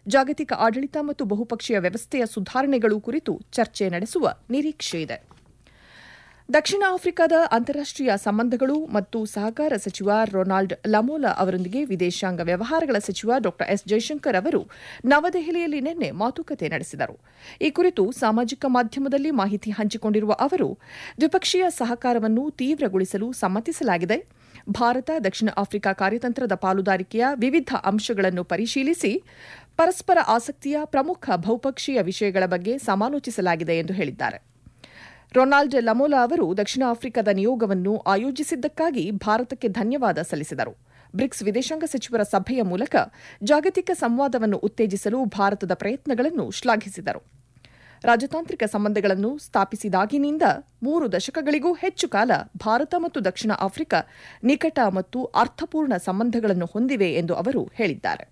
ಜಾಗತಿಕ ಆಡಳಿತ ಮತ್ತು ಬಹುಪಕ್ಷೀಯ ವ್ಯವಸ್ಥೆಯ ಸುಧಾರಣೆಗಳು ಕುರಿತು ಚರ್ಚೆ ನಡೆಸುವ ನಿರೀಕ್ಷೆಯಿದೆ. ದಕ್ಷಿಣ ಆಫ್ರಿಕಾದ ಅಂತಾರಾಷ್ಟೀಯ ಸಂಬಂಧಗಳು ಮತ್ತು ಸಹಕಾರ ಸಚಿವ ರೊನಾಲ್ಡ್ ಲಮೋಲಾ ಅವರೊಂದಿಗೆ ವಿದೇಶಾಂಗ ವ್ಯವಹಾರಗಳ ಸಚಿವ ಡಾ ಎಸ್ ಜೈಶಂಕರ್ ಅವರು ನವದೆಹಲಿಯಲ್ಲಿ ನಿನ್ನೆ ಮಾತುಕತೆ ನಡೆಸಿದರು. ಈ ಕುರಿತು ಸಾಮಾಜಿಕ ಮಾಧ್ಯಮದಲ್ಲಿ ಮಾಹಿತಿ ಹಂಚಿಕೊಂಡಿರುವ ಅವರು, ದ್ವಿಪಕ್ಷೀಯ ಸಹಕಾರವನ್ನು ತೀವ್ರಗೊಳಿಸಲು ಸಮ್ಮತಿಸಲಾಗಿದೆ. ಭಾರತ ದಕ್ಷಿಣ ಆಫ್ರಿಕಾ ಕಾರ್ಯತಂತ್ರದ ಪಾಲುದಾರಿಕೆಯ ವಿವಿಧ ಅಂಶಗಳನ್ನು ಪರಿಶೀಲಿಸಿ ಪರಸ್ಪರ ಆಸಕ್ತಿಯ ಪ್ರಮುಖ ಬಹುಪಕ್ಷೀಯ ವಿಷಯಗಳ ಬಗ್ಗೆ ಸಮಾಲೋಚಿಸಲಾಗಿದೆ ಎಂದು ಹೇಳಿದ್ದಾರೆ. ರೊನಾಲ್ಡ್ ಲಮೋಲಾ ಅವರು ದಕ್ಷಿಣ ಆಫ್ರಿಕಾದ ನಿಯೋಗವನ್ನು ಆಯೋಜಿಸಿದ್ದಕ್ಕಾಗಿ ಭಾರತಕ್ಕೆ ಧನ್ಯವಾದ ಸಲ್ಲಿಸಿದರು. ಬ್ರಿಕ್ಸ್ ವಿದೇಶಾಂಗ ಸಚಿವರ ಸಭೆಯ ಮೂಲಕ ಜಾಗತಿಕ ಸಂವಾದವನ್ನು ಉತ್ತೇಜಿಸಲು ಭಾರತದ ಪ್ರಯತ್ನಗಳನ್ನು ಶ್ಲಾಘಿಸಿದರು. ರಾಜತಾಂತ್ರಿಕ ಸಂಬಂಧಗಳನ್ನು ಸ್ಥಾಪಿಸಿದಾಗಿನಿಂದ 3 ದಶಕಗಳಿಗೂ ಹೆಚ್ಚು ಕಾಲ ಭಾರತ ಮತ್ತು ದಕ್ಷಿಣ ಆಫ್ರಿಕಾ ನಿಕಟ ಮತ್ತು ಅರ್ಥಪೂರ್ಣ ಸಂಬಂಧಗಳನ್ನು ಹೊಂದಿವೆ ಎಂದು ಅವರು ಹೇಳಿದ್ದಾರೆ.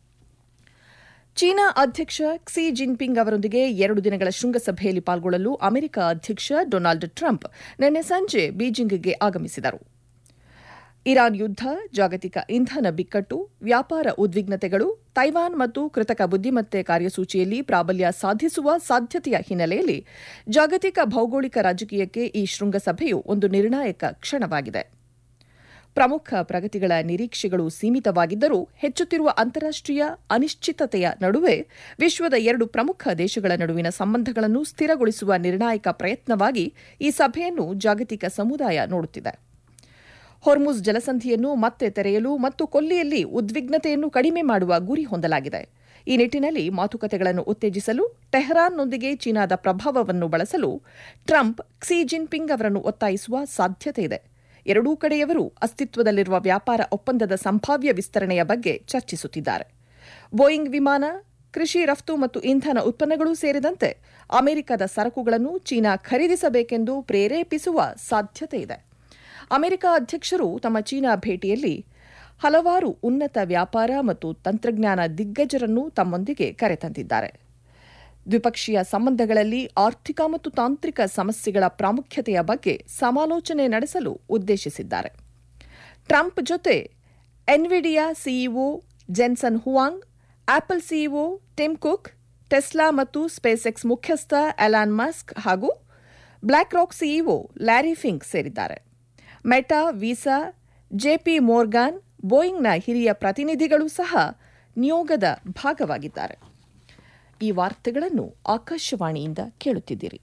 ಚೀನಾ ಅಧ್ಯಕ್ಷ ಕ್ಸಿ ಜಿನ್ಪಿಂಗ್ ಅವರೊಂದಿಗೆ 2 ದಿನಗಳ ಶೃಂಗಸಭೆಯಲ್ಲಿ ಪಾಲ್ಗೊಳ್ಳಲು ಅಮೆರಿಕ ಅಧ್ಯಕ್ಷ ಡೊನಾಲ್ಡ್ ಟ್ರಂಪ್ ನಿನ್ನೆ ಸಂಜೆ ಬೀಜಿಂಗ್ಗೆ ಆಗಮಿಸಿದರು. ಇರಾನ್ ಯುದ್ಧ, ಜಾಗತಿಕ ಇಂಧನ ಬಿಕ್ಕಟ್ಟು, ವ್ಯಾಪಾರ ಉದ್ವಿಗ್ನತೆಗಳು, ತೈವಾನ್ ಮತ್ತು ಕೃತಕ ಬುದ್ದಿಮತ್ತೆ ಕಾರ್ಯಸೂಚಿಯಲ್ಲಿ ಪ್ರಾಬಲ್ಯ ಸಾಧಿಸುವ ಸಾಧ್ಯತೆಯ ಹಿನ್ನೆಲೆಯಲ್ಲಿ ಜಾಗತಿಕ ಭೌಗೋಳಿಕ ರಾಜಕೀಯಕ್ಕೆ ಈ ಶೃಂಗಸಭೆಯು ಒಂದು ನಿರ್ಣಾಯಕ ಕ್ಷಣವಾಗಿದೆ. ಪ್ರಮುಖ ಪ್ರಗತಿಗಳ ನಿರೀಕ್ಷೆಗಳು ಸೀಮಿತವಾಗಿದ್ದರೂ ಹೆಚ್ಚುತ್ತಿರುವ ಅಂತಾರಾಷ್ಟೀಯ ಅನಿಶ್ಚಿತತೆಯ ನಡುವೆ ವಿಶ್ವದ 2 ಪ್ರಮುಖ ದೇಶಗಳ ನಡುವಿನ ಸಂಬಂಧಗಳನ್ನು ಸ್ಥಿರಗೊಳಿಸುವ ನಿರ್ಣಾಯಕ ಪ್ರಯತ್ನವಾಗಿ ಈ ಸಭೆಯನ್ನು ಜಾಗತಿಕ ಸಮುದಾಯ ನೋಡುತ್ತಿದೆ. ಹೊರ್ಮುಜ್ ಜಲಸಂಧಿಯನ್ನು ಮತ್ತೆ ತೆರೆಯಲು ಮತ್ತು ಕೊಲ್ಲಿಯಲ್ಲಿ ಉದ್ವಿಗ್ನತೆಯನ್ನು ಕಡಿಮೆ ಮಾಡುವ ಗುರಿ ಹೊಂದಲಾಗಿದೆ. ಈ ನಿಟ್ಟಿನಲ್ಲಿ ಮಾತುಕತೆಗಳನ್ನು ಉತ್ತೇಜಿಸಲು ಟೆಹರಾನ್ನೊಂದಿಗೆ ಚೀನಾದ ಪ್ರಭಾವವನ್ನು ಬಳಸಲು ಟ್ರಂಪ್ ಕ್ಸಿ ಜಿನ್ಪಿಂಗ್ ಅವರನ್ನು ಒತ್ತಾಯಿಸುವ ಸಾಧ್ಯತೆಯಿದೆ. ಎರಡೂ ಕಡೆಯವರು ಅಸ್ತಿತ್ವದಲ್ಲಿರುವ ವ್ಯಾಪಾರ ಒಪ್ಪಂದದ ಸಂಭಾವ್ಯ ವಿಸ್ತರಣೆಯ ಬಗ್ಗೆ ಚರ್ಚಿಸುತ್ತಿದ್ದಾರೆ. ಬೋಯಿಂಗ್ ವಿಮಾನ, ಕೃಷಿ ರಫ್ತು ಮತ್ತು ಇಂಧನ ಉತ್ಪನ್ನಗಳೂ ಸೇರಿದಂತೆ ಅಮೆರಿಕದ ಸರಕುಗಳನ್ನು ಚೀನಾ ಖರೀದಿಸಬೇಕೆಂದು ಪ್ರೇರೇಪಿಸುವ ಸಾಧ್ಯತೆಯಿದೆ. ಅಮೆರಿಕ ಅಧ್ಯಕ್ಷರು ತಮ್ಮ ಚೀನಾ ಭೇಟಿಯಲ್ಲಿ ಹಲವಾರು ಉನ್ನತ ವ್ಯಾಪಾರ ಮತ್ತು ತಂತ್ರಜ್ಞಾನ ದಿಗ್ಗಜರನ್ನು ತಮ್ಮೊಂದಿಗೆ ಕರೆತಂದಿದ್ದಾರೆ. ದ್ವಿಪಕ್ಷೀಯ ಸಂಬಂಧಗಳಲ್ಲಿ ಆರ್ಥಿಕ ಮತ್ತು ತಾಂತ್ರಿಕ ಸಮಸ್ಯೆಗಳ ಪ್ರಾಮುಖ್ಯತೆಯ ಬಗ್ಗೆ ಸಮಾಲೋಚನೆ ನಡೆಸಲು ಉದ್ದೇಶಿಸಿದ್ದಾರೆ. ಟ್ರಂಪ್ ಜೊತೆ Nvidia CEO Jensen Huang, apple CEO Tim cook, Tesla ಮತ್ತು ಸ್ಪೇಸ್ ಎಕ್ಸ್ ಮುಖ್ಯಸ್ಥ ಎಲಾನ್ ಮಸ್ಕ್ ಹಾಗೂ ಬ್ಲಾಕ್ ರಾಕ್ ಸಿಇಒ ಲ್ಯಾರಿ ಫಿಂಕ್ ಸೇರಿದ್ದಾರೆ. ಮೆಟಾ, ವೀಸಾ, ಜೆಪಿ ಮೋರ್ಗಾನ್, ಬೋಯಿಂಗ್ನ ಹಿರಿಯ ಪ್ರತಿನಿಧಿಗಳು ಸಹ ನಿಯೋಗದ ಭಾಗವಾಗಿದ್ದಾರೆ. ಈ ವಾರ್ತೆಗಳನ್ನು ಆಕಾಶವಾಣಿಯಿಂದ ಕೇಳುತ್ತಿದ್ದೀರಿ.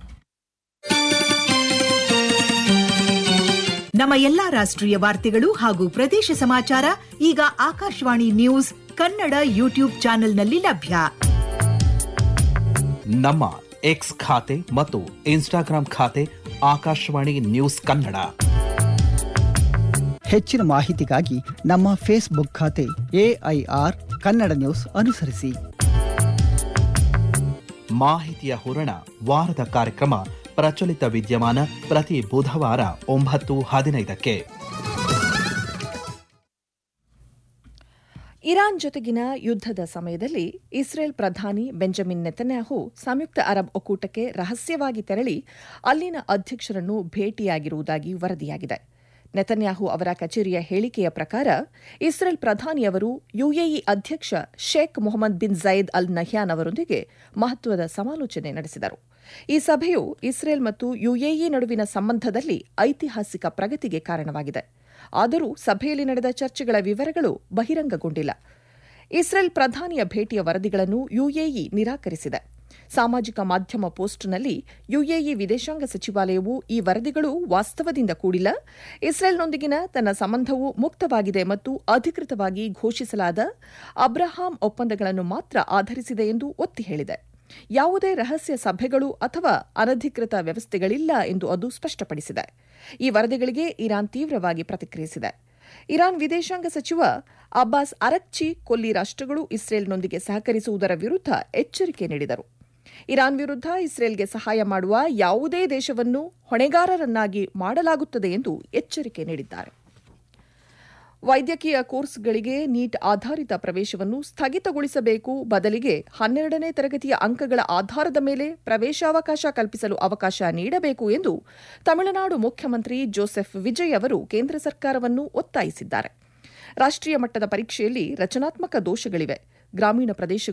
ನಮ್ಮ ಎಲ್ಲಾ ರಾಷ್ಟ್ರೀಯ ವಾರ್ತೆಗಳು ಹಾಗೂ ಪ್ರದೇಶ ಸಮಾಚಾರ ಈಗ ಆಕಾಶವಾಣಿ ನ್ಯೂಸ್ ಕನ್ನಡ ಯೂಟ್ಯೂಬ್ ಚಾನೆಲ್ನಲ್ಲಿ ಲಭ್ಯ. ನಮ್ಮ ಎಕ್ಸ್ ಖಾತೆ ಮತ್ತು ಇನ್ಸ್ಟಾಗ್ರಾಂ ಖಾತೆ ಆಕಾಶವಾಣಿ ನ್ಯೂಸ್ ಕನ್ನಡ. ಹೆಚ್ಚಿನ ಮಾಹಿತಿಗಾಗಿ ನಮ್ಮ ಫೇಸ್ಬುಕ್ ಖಾತೆ ಎಐಆರ್ ಕನ್ನಡ ನ್ಯೂಸ್ ಅನುಸರಿಸಿ. ಮಾಹಿತಿಯ ಹೂರಣ ವಾರದ ಕಾರ್ಯಕ್ರಮ ಪ್ರಚಲಿತ ವಿದ್ಯಮಾನ ಪ್ರತಿ ಬುಧವಾರ 9:15ಕ್ಕೆ. ಇರಾನ್ ಜೊತೆಗಿನ ಯುದ್ಧದ ಸಮಯದಲ್ಲಿ ಇಸ್ರೇಲ್ ಪ್ರಧಾನಿ ಬೆಂಜಮಿನ್ ನೆತನ್ಯಾಹು ಸಂಯುಕ್ತ ಅರಬ್ ಒಕ್ಕೂಟಕ್ಕೆ ರಹಸ್ಯವಾಗಿ ತೆರಳಿ ಅಲ್ಲಿನ ಅಧ್ಯಕ್ಷರನ್ನು ಭೇಟಿಯಾಗಿರುವುದಾಗಿ ವರದಿಯಾಗಿದೆ. ನೆತನ್ಯಾಹು ಅವರ ಕಚೇರಿಯ ಹೇಳಿಕೆಯ ಪ್ರಕಾರ ಇಸ್ರೇಲ್ ಪ್ರಧಾನಿಯವರು ಯುಎಇ ಅಧ್ಯಕ್ಷ Sheikh Mohammed bin Zaid Al Nahyan ಅವರೊಂದಿಗೆ ಮಹತ್ವದ ಸಮಾಲೋಚನೆ ನಡೆಸಿದರು. ಈ ಸಭೆಯು ಇಸ್ರೇಲ್ ಮತ್ತು ಯುಎಇ ನಡುವಿನ ಸಂಬಂಧದಲ್ಲಿ ಐತಿಹಾಸಿಕ ಪ್ರಗತಿಗೆ ಕಾರಣವಾಗಿದೆ. ಆದರೂ ಸಭೆಯಲ್ಲಿ ನಡೆದ ಚರ್ಚೆಗಳ ವಿವರಗಳು ಬಹಿರಂಗಗೊಂಡಿಲ್ಲ. ಇಸ್ರೇಲ್ ಪ್ರಧಾನಿಯ ಭೇಟಿಯ ವರದಿಗಳನ್ನು ಯುಎಇ ನಿರಾಕರಿಸಿದೆ. ಸಾಮಾಜಿಕ ಮಾಧ್ಯಮ ಪೋಸ್ಟ್ನಲ್ಲಿ ಯುಎಇ ವಿದೇಶಾಂಗ ಸಚಿವಾಲಯವು ಈ ವರದಿಗಳು ವಾಸ್ತವದಿಂದ ಕೂಡಿಲ್ಲ, ಇಸ್ರೇಲ್ನೊಂದಿಗಿನ ತನ್ನ ಸಂಬಂಧವು ಮುಕ್ತವಾಗಿದೆ ಮತ್ತು ಅಧಿಕೃತವಾಗಿ ಘೋಷಿಸಲಾದ ಅಬ್ರಹಾಂ ಒಪ್ಪಂದಗಳನ್ನು ಮಾತ್ರ ಆಧರಿಸಿದೆ ಎಂದು ಒತ್ತಿ ಹೇಳಿದೆ. ಯಾವುದೇ ರಹಸ್ಯ ಸಭೆಗಳು ಅಥವಾ ಅನಧಿಕೃತ ವ್ಯವಸ್ಥೆಗಳಿಲ್ಲ ಎಂದು ಅದು ಸ್ಪಷ್ಟಪಡಿಸಿದೆ. ಈ ವರದಿಗಳಿಗೆ ಇರಾನ್ ತೀವ್ರವಾಗಿ ಪ್ರತಿಕ್ರಿಯಿಸಿದೆ. ಇರಾನ್ ವಿದೇಶಾಂಗ ಸಚಿವ ಅಬ್ಬಾಸ್ ಅರಕ್ಚಿ ಕೊಲ್ಲಿ ರಾಷ್ಟ್ರಗಳು ಇಸ್ರೇಲ್ನೊಂದಿಗೆ ಸಹಕರಿಸುವುದರ ವಿರುದ್ಧ ಎಚ್ಚರಿಕೆ ನೀಡಿದರು. ಇರಾನ್ ವಿರುದ್ಧ ಇಸ್ರೇಲ್ಗೆ ಸಹಾಯ ಮಾಡುವ ಯಾವುದೇ ದೇಶವನ್ನು ಹೊಣೆಗಾರರನ್ನಾಗಿ ಮಾಡಲಾಗುತ್ತದೆ ಎಂದು ಎಚ್ಚರಿಕೆ ನೀಡಿದ್ದಾರೆ. ವೈದ್ಯಕೀಯ ಕೋರ್ಸ್ಗಳಿಗೆ ನೀಟ್ ಆಧಾರಿತ ಪ್ರವೇಶವನ್ನು ಸ್ಥಗಿತಗೊಳಿಸಬೇಕು, ಬದಲಿಗೆ 12ನೇ ತರಗತಿಯ ಅಂಕಗಳ ಆಧಾರದ ಮೇಲೆ ಪ್ರವೇಶಾವಕಾಶ ಕಲ್ಪಿಸಲು ಅವಕಾಶ ನೀಡಬೇಕು ಎಂದು ತಮಿಳುನಾಡು ಮುಖ್ಯಮಂತ್ರಿ ಜೋಸೆಫ್ ವಿಜಯ್ ಅವರು ಕೇಂದ್ರ ಸರ್ಕಾರವನ್ನು ಒತ್ತಾಯಿಸಿದ್ದಾರೆ. ರಾಷ್ಟ್ರೀಯ ಮಟ್ಟದ ಪರೀಕ್ಷೆಯಲ್ಲಿ ರಚನಾತ್ಮಕ ದೋಷಗಳಿವೆ. ಗ್ರಾಮೀಣ ಪ್ರದೇಶಗಳು